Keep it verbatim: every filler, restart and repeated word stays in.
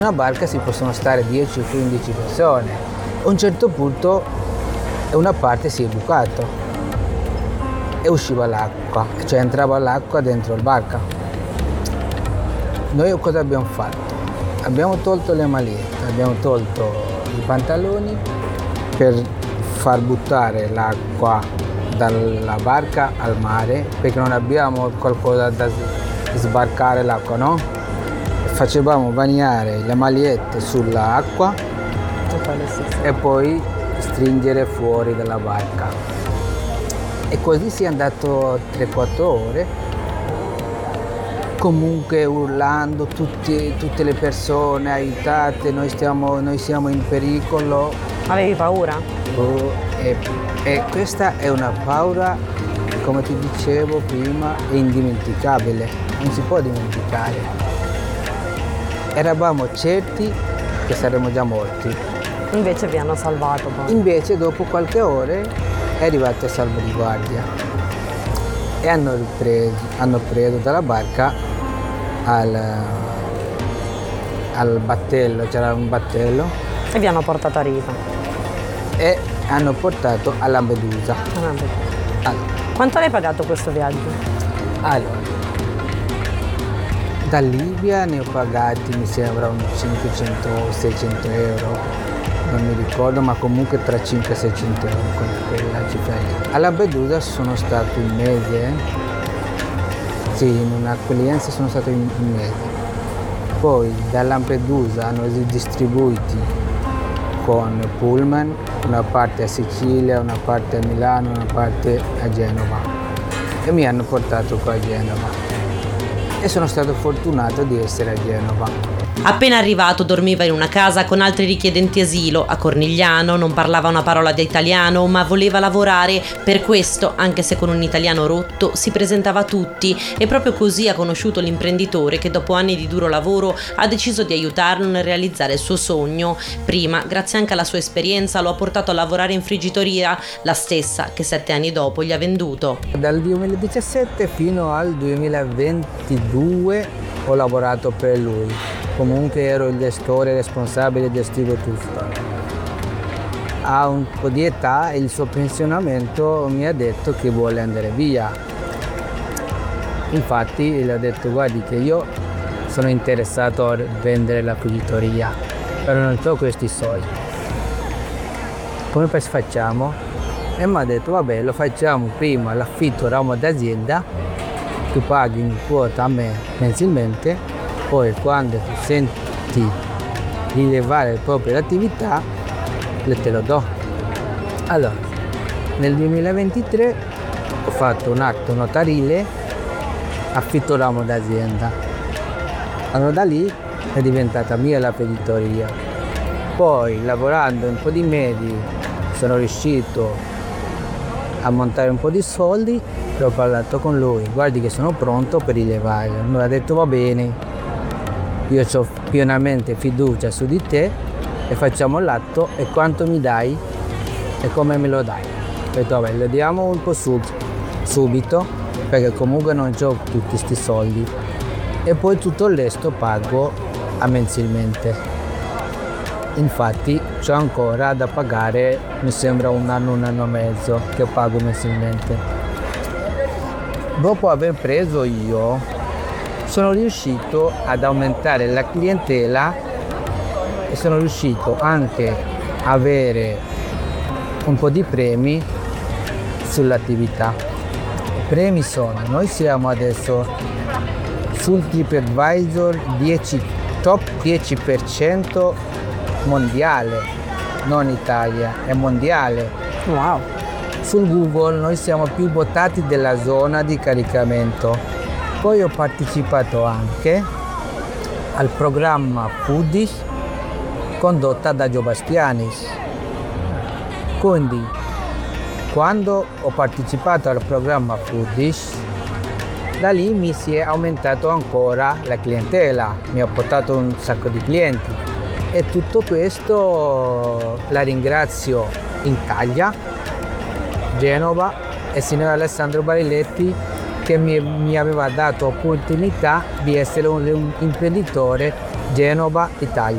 In una barca si possono stare dieci o quindici persone. A un certo punto una parte si è bucato e usciva l'acqua, cioè entrava l'acqua dentro la barca. Noi cosa abbiamo fatto? Abbiamo tolto le magliette, abbiamo tolto i pantaloni per far buttare l'acqua dalla barca al mare, perché non abbiamo qualcosa da sbarcare l'acqua, no? Facevamo bagnare le magliette sull'acqua e poi stringere fuori dalla barca. E così si è andato tre quattro ore, comunque urlando tutti, tutte le persone, aiutate, noi, stiamo, noi siamo in pericolo. Avevi paura? Oh, e, e questa è una paura, come ti dicevo prima, è indimenticabile, non si può dimenticare. Eravamo certi che saremmo già morti. Invece vi hanno salvato poi. Invece dopo qualche ore è arrivato il salvadiguardia e hanno, ripreso, hanno preso dalla barca al, al battello, c'era un battello. E vi hanno portato a riva. E hanno portato a Lampedusa. A Lampedusa. Allora, quanto hai pagato questo viaggio? Allora, da Libia ne ho pagati, mi sembra, un cinquecento seicento euro, non mi ricordo, ma comunque tra cinquecento e seicento euro, quella cifra lì. A Lampedusa sono stato un mese. Sì, in un'accoglienza sono stato un mese. Poi da Lampedusa hanno distribuiti con pullman, una parte a Sicilia, una parte a Milano, una parte a Genova. E mi hanno portato qua a Genova. E sono stato fortunato di essere a Genova. Appena arrivato dormiva in una casa con altri richiedenti asilo a Cornigliano, non parlava una parola di italiano, ma voleva lavorare. Per questo, anche se con un italiano rotto, si presentava a tutti e proprio così ha conosciuto l'imprenditore che dopo anni di duro lavoro ha deciso di aiutarlo nel realizzare il suo sogno. Prima, grazie anche alla sua esperienza, lo ha portato a lavorare in friggitoria, la stessa che sette anni dopo gli ha venduto. Dal duemiladiciassette fino al duemilaventidue ho lavorato per lui. Comunque ero il gestore responsabile, gestivo tutto. Ha un po' di età e il suo pensionamento mi ha detto che vuole andare via. Infatti gli ho detto: guardi che io sono interessato a vendere la friggitoria, però non ho questi soldi. Come facciamo? E mi ha detto: vabbè, lo facciamo prima l'affitto ramo d'azienda, tu paghi in quota a me mensilmente. Poi quando ti senti di levare le proprie attività, te lo do. Allora, nel duemilaventitré ho fatto un atto notarile, affitto ramo d'azienda. Allora da lì è diventata mia la friggitoria. Poi lavorando un po' di mesi sono riuscito a montare un po' di soldi e ho parlato con lui: guardi che sono pronto per rilevare. Mi ha detto: va bene. Io ho pienamente fiducia su di te e facciamo l'atto, e quanto mi dai e come me lo dai. Ho detto: vabbè, lo diamo un po' sub, subito, perché comunque non ho tutti questi soldi, e poi tutto il resto pago a mensilmente. Infatti c'ho ancora da pagare, mi sembra un anno, un anno e mezzo che pago mensilmente. Dopo aver preso io sono riuscito ad aumentare la clientela e sono riuscito anche a avere un po' di premi sull'attività. I premi sono: noi siamo adesso sul TripAdvisor dieci, top dieci per cento mondiale, non Italia, è mondiale. Wow! Sul Google noi siamo più votati della zona di caricamento. Poi ho partecipato anche al programma Foodies condotta da Gio Bastianis. Quindi, quando ho partecipato al programma Foodies, da lì mi si è aumentato ancora la clientela, mi ha portato un sacco di clienti. E tutto questo la ringrazio Italia, Genova e il signor Alessandro Bariletti, che mi, mi aveva dato opportunità di essere un, un imprenditore Genova, Italia.